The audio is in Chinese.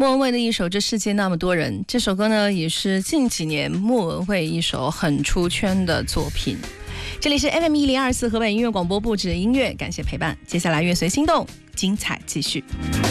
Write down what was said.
莫文蔚的一首《这世界那么多人》，这首歌呢也是近几年莫文蔚一首很出圈的作品。这里是 FM1024 河北音乐广播部制音乐，感谢陪伴。接下来乐随心动，精彩继续。